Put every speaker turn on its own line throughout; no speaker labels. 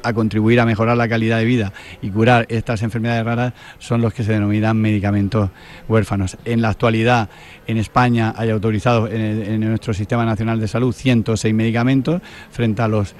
a contribuir a mejorar la calidad de vida y curar estas enfermedades raras son los que se denominan medicamentos huérfanos. En la actualidad en España hay autorizados en nuestro Sistema Nacional de Salud 106 medicamentos frente a los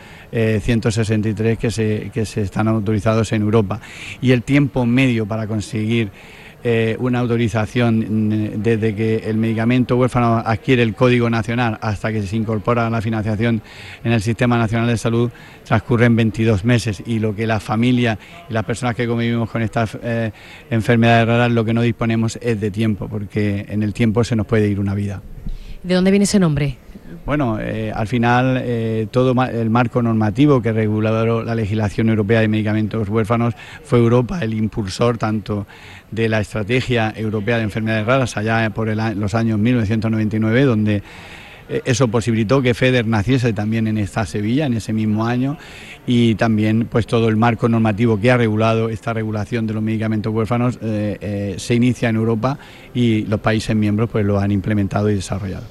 163 que se están autorizados en Europa. Y el tiempo medio para conseguir una autorización desde que el medicamento huérfano adquiere el Código Nacional hasta que se incorpora a la financiación en el Sistema Nacional de Salud transcurren 22 meses, y lo que las familias y las personas que convivimos con estas enfermedades raras lo que no disponemos es de tiempo, porque en el tiempo se nos puede ir una vida.
¿De dónde viene ese nombre?
Bueno, al final todo el marco normativo que reguló la legislación europea de medicamentos huérfanos fue Europa el impulsor tanto de la estrategia europea de enfermedades raras allá por los años 1999, donde eso posibilitó que FEDER naciese también en esta Sevilla en ese mismo año, y también pues todo el marco normativo que ha regulado esta regulación de los medicamentos huérfanos se inicia en Europa y los países miembros pues lo han implementado y desarrollado.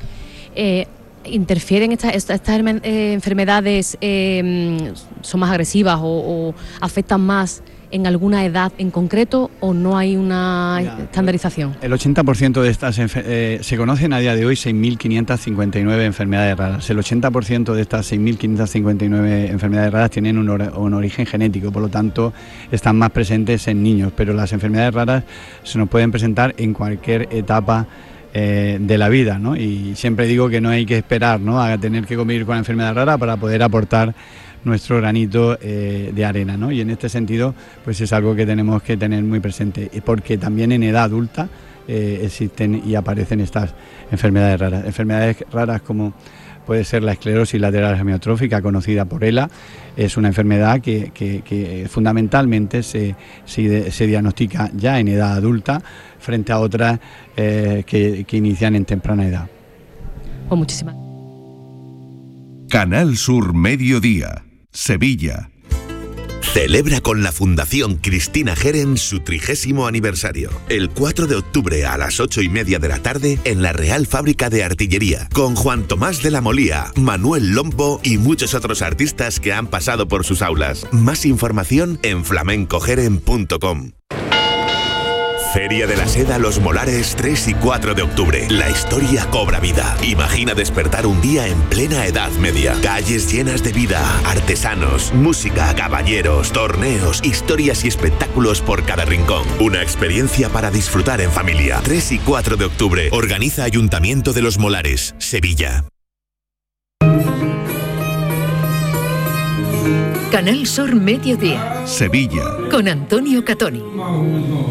¿Interfieren estas enfermedades, son más agresivas o afectan más en alguna edad en concreto, o no hay una estandarización?
El 80% de estas se conocen a día de hoy 6.559 enfermedades raras. El 80% de estas 6.559 enfermedades raras tienen un origen genético, por lo tanto están más presentes en niños, pero las enfermedades raras se nos pueden presentar en cualquier etapa de la vida, ¿no? Y siempre digo que no hay que esperar, ¿no?, a tener que convivir con la enfermedad rara para poder aportar nuestro granito de arena, ¿no? Y en este sentido pues es algo que tenemos que tener muy presente, porque también en edad adulta existen y aparecen estas enfermedades raras como puede ser la esclerosis lateral amiotrófica, conocida por ELA. Es una enfermedad que fundamentalmente se diagnostica ya en edad adulta frente a otras que inician en temprana edad.
Pues muchísimas.
Canal Sur Mediodía, Sevilla.
Celebra con la Fundación Cristina Geren su 30º aniversario. El 4 de octubre a las 8:30 de la tarde en la Real Fábrica de Artillería, con Juan Tomás de la Molía, Manuel Lombo y muchos otros artistas que han pasado por sus aulas. Más información en flamencogeren.com. Feria de la Seda Los Molares 3 y 4 de octubre. La historia cobra vida. Imagina despertar un día en plena Edad Media. Calles llenas de vida, artesanos, música, caballeros, torneos, historias y espectáculos por cada rincón. Una experiencia para disfrutar en familia. 3 y 4 de octubre. Organiza Ayuntamiento de Los Molares, Sevilla.
Canal Sur Mediodía.
Sevilla.
Con Antonio Catoni.